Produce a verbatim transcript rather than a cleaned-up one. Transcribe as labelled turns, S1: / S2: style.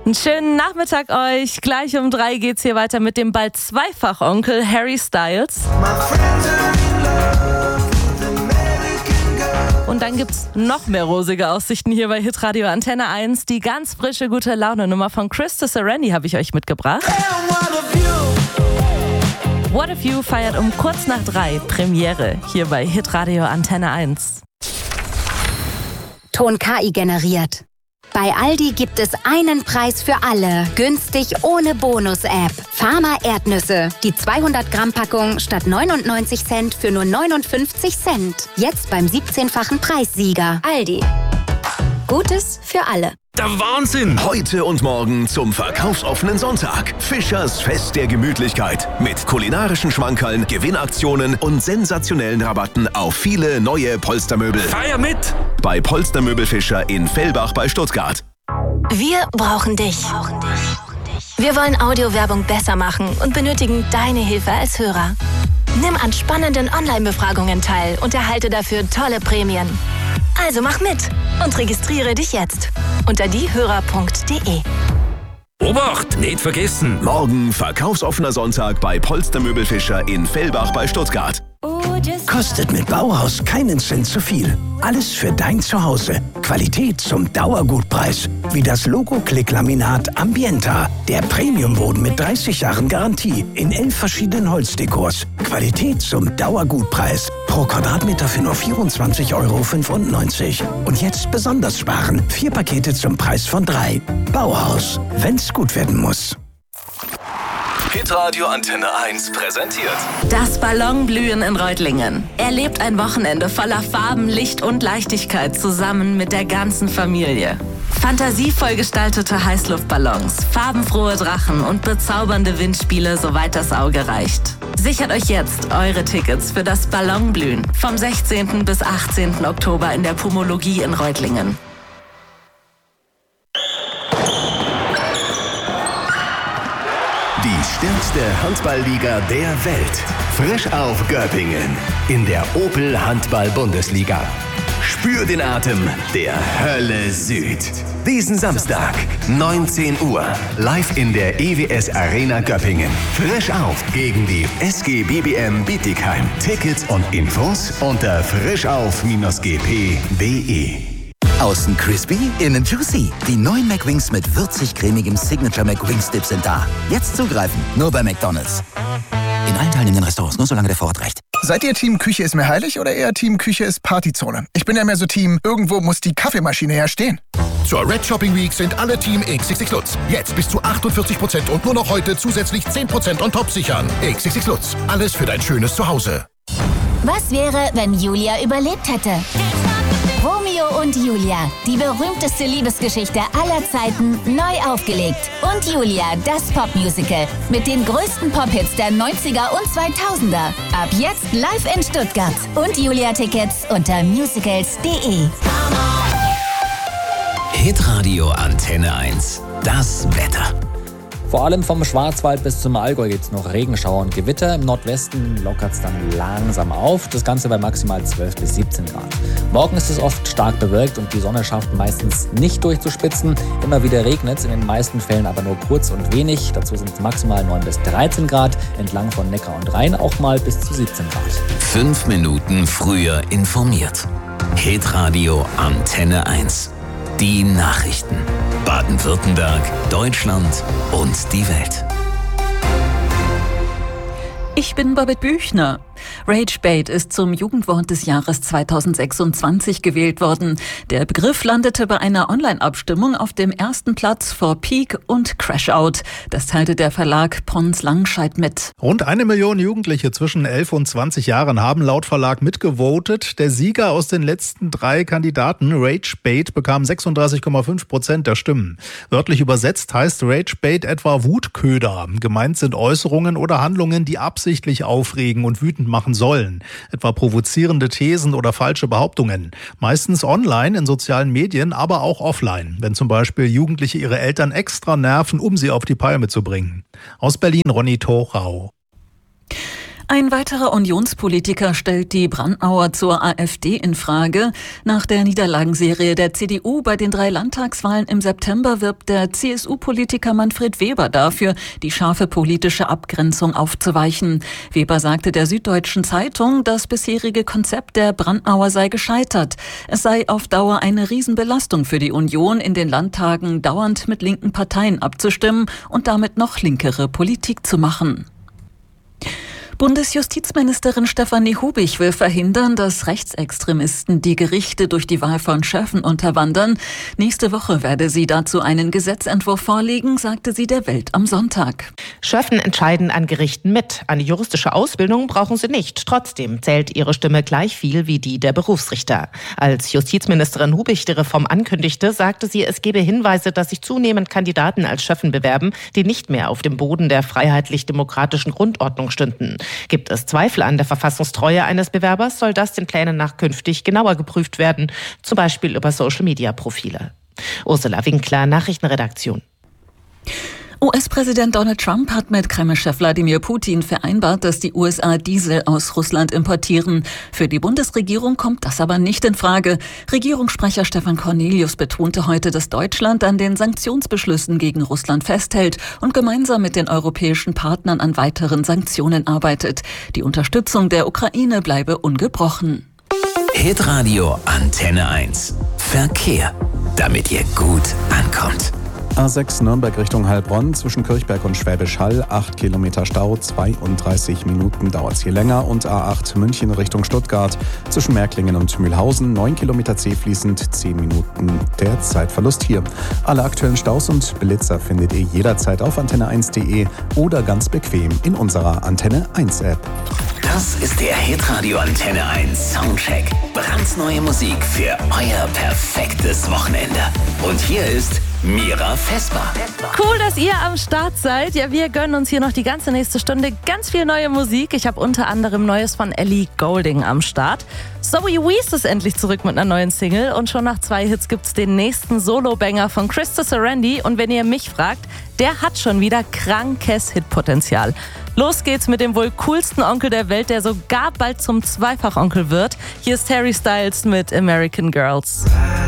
S1: Einen schönen Nachmittag euch. Gleich um drei geht's hier weiter mit dem bald Zweifach-Onkel Harry Styles. Und dann gibt's noch mehr rosige Aussichten hier bei Hitradio Antenne eins. Die ganz frische gute Laune-Nummer von Chris Serenity habe ich euch mitgebracht. What If You feiert um kurz nach drei Premiere hier bei Hitradio Antenne eins.
S2: Ton K I generiert. Bei Aldi gibt es einen Preis für alle. Günstig ohne Bonus-App. Farmer Erdnüsse. Die zweihundert Gramm Packung statt neunundneunzig Cent für nur neunundfünfzig Cent. Jetzt beim siebzehnfachen Preissieger. Aldi. Gutes für alle.
S3: Der Wahnsinn!
S4: Heute und morgen zum verkaufsoffenen Sonntag. Fischers Fest der Gemütlichkeit. Mit kulinarischen Schmankerln, Gewinnaktionen und sensationellen Rabatten auf viele neue Polstermöbel.
S3: Feier mit!
S4: Bei Polstermöbel Fischer in Fellbach bei Stuttgart.
S5: Wir brauchen dich. Wir wollen Audiowerbung besser machen und benötigen deine Hilfe als Hörer. Nimm an spannenden Online-Befragungen teil und erhalte dafür tolle Prämien. Also mach mit und registriere dich jetzt unter diehörer punkt de.
S3: Obacht, nicht vergessen!
S4: Morgen verkaufsoffener Sonntag bei Polstermöbel Fischer in Fellbach bei Stuttgart.
S6: Kostet mit Bauhaus keinen Cent zu viel. Alles für dein Zuhause. Qualität zum Dauergutpreis. Wie das Logo-Klick-Laminat Ambienta. Der Premiumboden mit dreißig Jahren Garantie. In elf verschiedenen Holzdekors. Qualität zum Dauergutpreis. Pro Quadratmeter für nur vierundzwanzig Euro fünfundneunzig. Und jetzt besonders sparen. Vier Pakete zum Preis von drei. Bauhaus. Wenn's gut werden muss.
S4: Hitradio Antenne eins präsentiert
S1: Das Ballonblühen in Reutlingen. Erlebt ein Wochenende voller Farben, Licht und Leichtigkeit zusammen mit der ganzen Familie. Fantasievoll gestaltete Heißluftballons, farbenfrohe Drachen und bezaubernde Windspiele, soweit das Auge reicht. Sichert euch jetzt eure Tickets für das Ballonblühen vom sechzehnten bis achtzehnten Oktober in der Pomologie in Reutlingen.
S7: Die stärkste Handballliga der Welt. Frisch auf Göppingen in der Opel Handball-Bundesliga. Spür den Atem der Hölle Süd. Diesen Samstag, neunzehn Uhr, live in der E W S Arena Göppingen. Frisch auf gegen die S G B B M Bietigheim. Tickets und Infos unter frischauf Bindestrich g p punkt de.
S8: Außen crispy, innen juicy. Die neuen McWings mit würzig-cremigem Signature McWings Dip sind da. Jetzt zugreifen, nur bei McDonald's. In allen teilnehmenden Restaurants, nur solange der Vorrat reicht.
S9: Seid ihr Team Küche ist mir heilig oder eher Team Küche ist Partyzone? Ich bin ja mehr so Team, irgendwo muss die Kaffeemaschine ja stehen.
S10: Zur Red Shopping Week sind alle Team X X X Lutz. Jetzt bis zu achtundvierzig Prozent und nur noch heute zusätzlich zehn Prozent on top sichern. X X X Lutz. Alles für dein schönes Zuhause.
S11: Was wäre, wenn Julia überlebt hätte? Romeo und Julia, die berühmteste Liebesgeschichte aller Zeiten, neu aufgelegt. Und Julia, das Popmusical mit den größten Pop-Hits der neunziger und zweitausender. Ab jetzt live in Stuttgart. Und Julia-Tickets unter musicals punkt de.
S12: Hitradio Antenne eins. Das Wetter.
S13: Vor allem vom Schwarzwald bis zum Allgäu gibt es noch Regenschauer und Gewitter. Im Nordwesten lockert es dann langsam auf. Das Ganze bei maximal zwölf bis siebzehn Grad. Morgen ist es oft stark bewölkt und die Sonne schafft meistens nicht durchzuspitzen. Immer wieder regnet es, in den meisten Fällen aber nur kurz und wenig. Dazu sind es maximal neun bis dreizehn Grad. Entlang von Neckar und Rhein auch mal bis zu siebzehn Grad.
S12: Fünf Minuten früher informiert. Hitradio Antenne eins. Die Nachrichten. Baden-Württemberg, Deutschland und die Welt.
S14: Ich bin Babette Büchner. Ragebait ist zum Jugendwort des Jahres zweitausendsechsundzwanzig gewählt worden. Der Begriff landete bei einer Online-Abstimmung auf dem ersten Platz vor Peak und Crashout. Das teilte der Verlag Pons Langscheid mit.
S15: Rund eine Million Jugendliche zwischen elf und zwanzig Jahren haben laut Verlag mitgevotet. Der Sieger aus den letzten drei Kandidaten, Ragebait, bekam sechsunddreißig Komma fünf Prozent der Stimmen. Wörtlich übersetzt heißt Ragebait etwa Wutköder. Gemeint sind Äußerungen oder Handlungen, die absichtlich aufregen und wütend machen sollen. Etwa provozierende Thesen oder falsche Behauptungen. Meistens online, in sozialen Medien, aber auch offline. Wenn zum Beispiel Jugendliche ihre Eltern extra nerven, um sie auf die Palme zu bringen. Aus Berlin, Ronny Thorau.
S14: Ein weiterer Unionspolitiker stellt die Brandmauer zur AfD in Frage. Nach der Niederlagenserie der C D U bei den drei Landtagswahlen im September wirbt der C S U-Politiker Manfred Weber dafür, die scharfe politische Abgrenzung aufzuweichen. Weber sagte der Süddeutschen Zeitung, das bisherige Konzept der Brandmauer sei gescheitert. Es sei auf Dauer eine Riesenbelastung für die Union, in den Landtagen dauernd mit linken Parteien abzustimmen und damit noch linkere Politik zu machen. Bundesjustizministerin Stefanie Hubich will verhindern, dass Rechtsextremisten die Gerichte durch die Wahl von Schöffen unterwandern. Nächste Woche werde sie dazu einen Gesetzentwurf vorlegen, sagte sie der Welt am Sonntag.
S16: Schöffen entscheiden an Gerichten mit. Eine juristische Ausbildung brauchen sie nicht. Trotzdem zählt ihre Stimme gleich viel wie die der Berufsrichter. Als Justizministerin Hubich die Reform ankündigte, sagte sie, es gebe Hinweise, dass sich zunehmend Kandidaten als Schöffen bewerben, die nicht mehr auf dem Boden der freiheitlich-demokratischen Grundordnung stünden. Gibt es Zweifel an der Verfassungstreue eines Bewerbers, soll das den Plänen nach künftig genauer geprüft werden, zum Beispiel über Social-Media-Profile. Ursula Winkler, Nachrichtenredaktion.
S14: U S-Präsident Donald Trump hat mit Kreml-Chef Wladimir Putin vereinbart, dass die U S A Diesel aus Russland importieren. Für die Bundesregierung kommt das aber nicht in Frage. Regierungssprecher Stefan Cornelius betonte heute, dass Deutschland an den Sanktionsbeschlüssen gegen Russland festhält und gemeinsam mit den europäischen Partnern an weiteren Sanktionen arbeitet. Die Unterstützung der Ukraine bleibe ungebrochen.
S12: Hitradio Antenne eins. Verkehr, damit ihr gut ankommt.
S17: A sechs Nürnberg Richtung Heilbronn, zwischen Kirchberg und Schwäbisch Hall, acht Kilometer Stau, zweiunddreißig Minuten dauert es hier länger. Und A acht München Richtung Stuttgart, zwischen Märklingen und Mühlhausen, neun Kilometer zähfließend, zehn Minuten der Zeitverlust hier. Alle aktuellen Staus und Blitzer findet ihr jederzeit auf antenne eins punkt de oder ganz bequem in unserer Antenne eins App.
S12: Das ist der Hitradio Antenne eins Soundcheck. Brandneue Musik für euer perfektes Wochenende. Und hier ist Mira Vesper.
S1: Cool, dass ihr am Start seid. Ja, wir gönnen uns hier noch die ganze nächste Stunde ganz viel neue Musik. Ich habe unter anderem Neues von Ellie Goulding am Start. Zoe Wees ist endlich zurück mit einer neuen Single und schon nach zwei Hits gibt's den nächsten Solo-Banger von Krista Serendi. Und wenn ihr mich fragt, der hat schon wieder krankes Hitpotenzial. Los geht's mit dem wohl coolsten Onkel der Welt, der sogar bald zum Zweifachonkel wird. Hier ist Harry Styles mit American Girls.